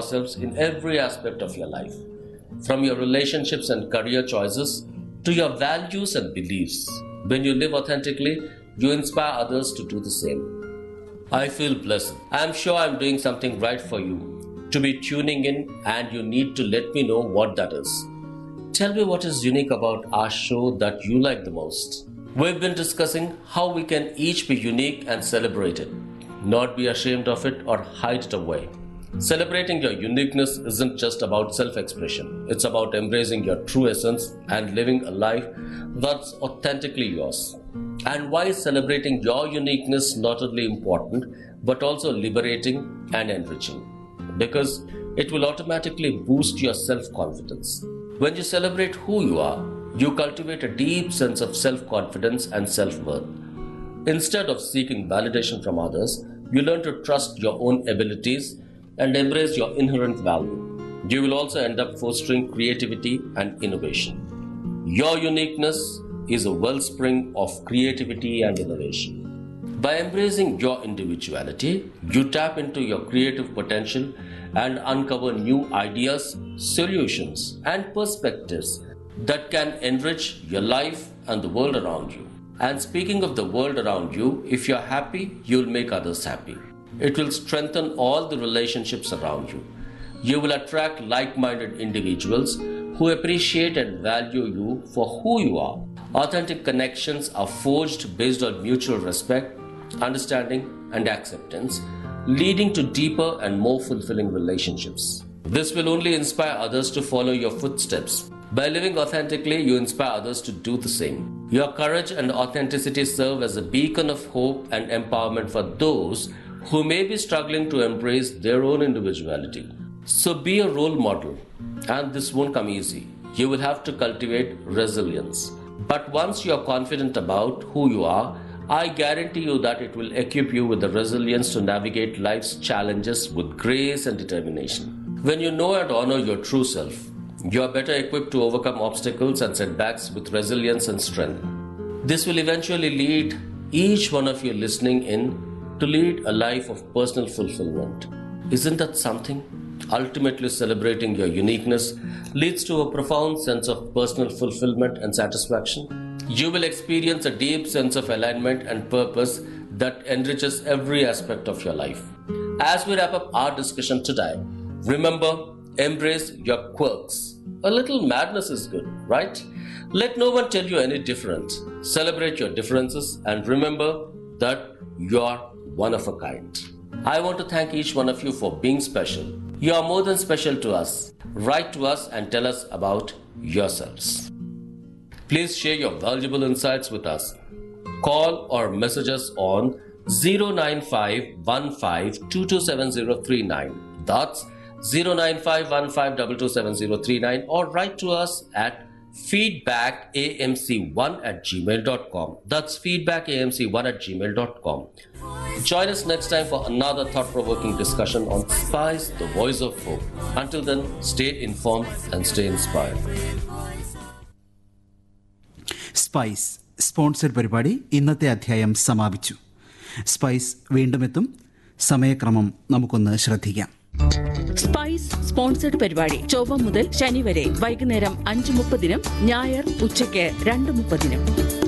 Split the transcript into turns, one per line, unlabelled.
yourselves in every aspect of your life, from your relationships and career choices to your values and beliefs. When you live authentically, you inspire others to do the same. I feel blessed. I am sure I am doing something right for you to be tuning in, and you need to let me know what that is. Tell me what is unique about our show that you like the most. We've been discussing how we can each be unique and celebrate it, not be ashamed of it or hide it away. Celebrating your uniqueness isn't just about self-expression. It's about embracing your true essence and living a life that's authentically yours. And why is celebrating your uniqueness not only important, but also liberating and enriching? Because it will automatically boost your self-confidence. When you celebrate who you are, you cultivate a deep sense of self-confidence and self-worth. Instead of seeking validation from others, you learn to trust your own abilities and embrace your inherent value. You will also end up fostering creativity and innovation. Your uniqueness is a wellspring of creativity and innovation. By embracing your individuality, you tap into your creative potential and uncover new ideas, solutions, and perspectives that can enrich your life and the world around you. And speaking of the world around you, if you're happy, you'll make others happy. It will strengthen all the relationships around you. You will attract like-minded individuals who appreciate and value you for who you are. Authentic connections are forged based on mutual respect, understanding, and acceptance, leading to deeper and more fulfilling relationships. This will only inspire others to follow your footsteps. By living authentically, you inspire others to do the same. Your courage and authenticity serve as a beacon of hope and empowerment for those who may be struggling to embrace their own individuality. So be a role model, and this won't come easy. You will have to cultivate resilience. But once you are confident about who you are, I guarantee you that it will equip you with the resilience to navigate life's challenges with grace and determination. When you know and honor your true self, you are better equipped to overcome obstacles and setbacks with resilience and strength. This will eventually lead each one of you listening in to lead a life of personal fulfillment. Isn't that something? Ultimately, celebrating your uniqueness leads to a profound sense of personal fulfillment and satisfaction. You will experience a deep sense of alignment and purpose that enriches every aspect of your life. As we wrap up our discussion today, remember, embrace your quirks. A little madness is good, right? Let no one tell you any different. Celebrate your differences and remember that you are one of a kind. I want to thank each one of you for being special. You are more than special to us. Write to us and tell us about yourselves. Please share your valuable insights with us. Call or message us on 09515227039. That's 09515227039, or write to us at feedbackamc1@gmail.com. That's feedbackamc1@gmail.com. Join us next time for another thought-provoking discussion on Spice, the voice of hope. Until then, stay informed and stay inspired.
Spice sponsored പരിപാടി ഇന്നത്തെ അധ്യായം സമാപിച്ചു. Spice വീണ്ടും എത്തും. സമയക്രമം നമുക്കൊന്ന് ശ്രദ്ധിക്കാം.
Spice sponsored പരിപാടി ചൊവ്വ മുതൽ ശനി വരെ വൈകുന്നേരം 5:30, ഞായർ ഉച്ചയ്ക്ക് 2:30.